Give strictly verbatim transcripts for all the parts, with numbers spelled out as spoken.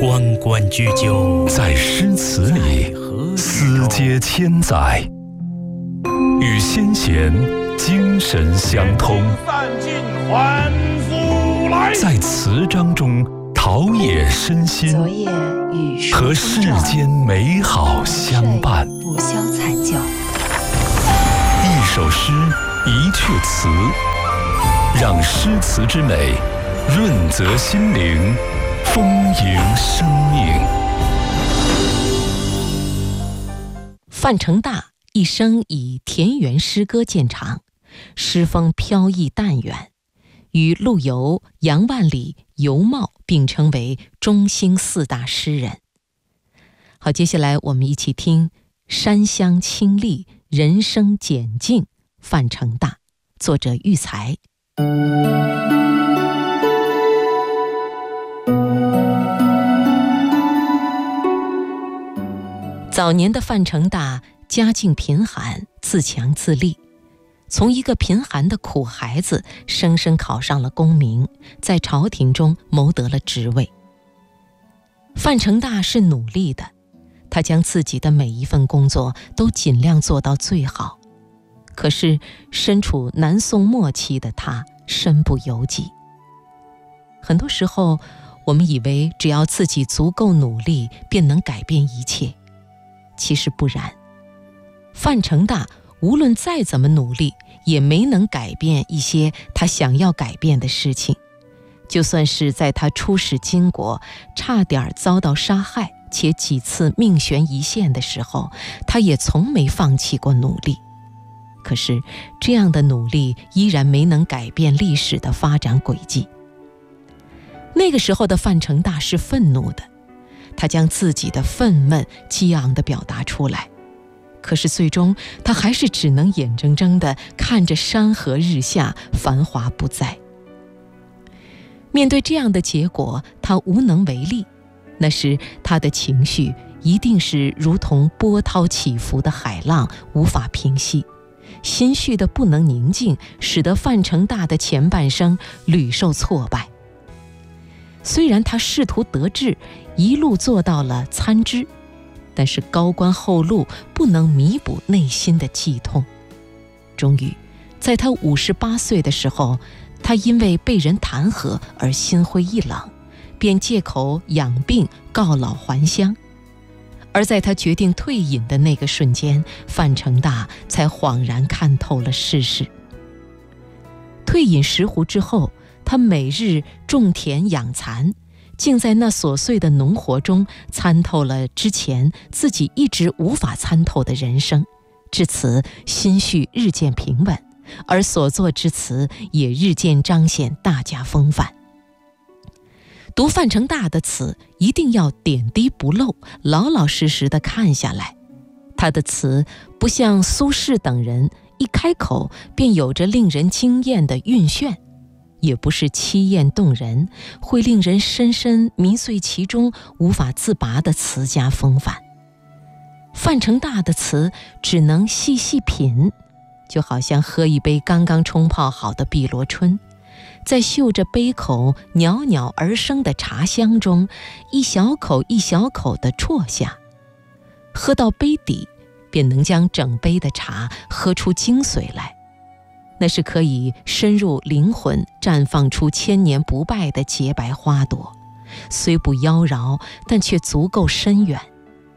关关雎鸠， 在诗词里思接千载，与先贤精神相通，在词章中陶冶身心，和世间美好相伴。 不消残旧。 一首诗，一阙词，让诗词之美润泽心灵，丰盈生命。 范成大一生以田园诗歌见长，诗风飘逸淡远，与陆游、杨万里、尤袤并称为中兴四大诗人。好，接下来我们一起听山乡清丽，人生简静，范成大，作者育才。早年的范成大家境贫寒，自强自立，从一个贫寒的苦孩子生生考上了功名，在朝廷中谋得了职位。范成大是努力的，他将自己的每一份工作都尽量做到最好。可是身处南宋末期的他身不由己。很多时候我们以为只要自己足够努力便能改变一切，其实不然。范成大无论再怎么努力，也没能改变一些他想要改变的事情。就算是在他出使金国，差点遭到杀害，且几次命悬一线的时候，他也从没放弃过努力。可是这样的努力依然没能改变历史的发展轨迹。那个时候的范成大是愤怒的，他将自己的愤懑激昂地表达出来，可是最终他还是只能眼睁睁地看着山河日下，繁华不再。面对这样的结果，他无能为力，那时他的情绪一定是如同波涛起伏的海浪，无法平息，心绪的不能宁静，使得范成大的前半生屡受挫败。虽然他仕途得志，一路做到了参知，但是高官厚禄不能弥补内心的悸痛。终于在他五十八岁的时候，他因为被人弹劾而心灰意冷，便借口养病告老还乡。而在他决定退隐的那个瞬间，范成大才恍然看透了世事。退隐石湖之后，他每日种田养蚕，竟在那琐碎的农活中参透了之前自己一直无法参透的人生，至此心绪日渐平稳，而所作之词也日渐彰显大家风范。读范成大的词，一定要点滴不漏，老老实实地看下来。他的词不像苏轼等人一开口便有着令人惊艳的韵炫，也不是凄艳动人，会令人深深迷醉其中，无法自拔的词家风范。范成大的词只能细细品，就好像喝一杯刚刚冲泡好的碧螺春，在嗅着杯口袅袅而生的茶香中，一小口一小口地啜下，喝到杯底，便能将整杯的茶喝出精髓来。那是可以深入灵魂，绽放出千年不败的洁白花朵，虽不妖娆，但却足够深远。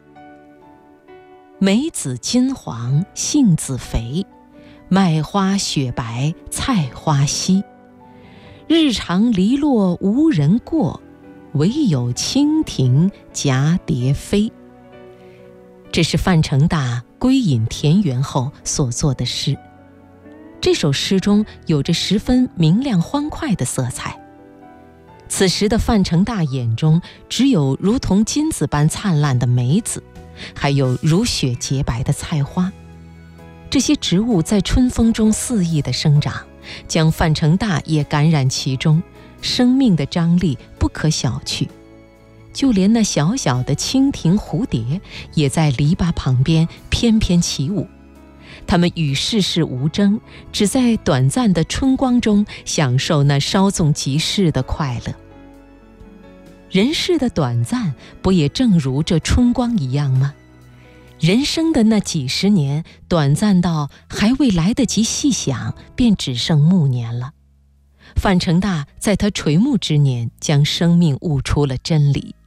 梅子金黄，杏子肥，麦花雪白，菜花稀。日长篱落无人过，唯有蜻蜓蛱蝶飞。这是范成大归隐田园后所作的诗。这首诗中有着十分明亮欢快的色彩。此时的范成大眼中只有如同金子般灿烂的梅子，还有如雪洁白的菜花。这些植物在春风中肆意地生长，将范成大也感染其中，生命的张力不可小觑。就连那小小的蜻蜓蝴蝶也在篱笆旁边翩翩起舞，它们与世事无争，只在短暂的春光中享受那稍纵即逝的快乐。 人世的短暂，不也正如这春光一样吗？人生的那几十年，短暂到还未来得及细想，便只剩暮年了。范成大在他垂暮之年，将生命悟出了真理。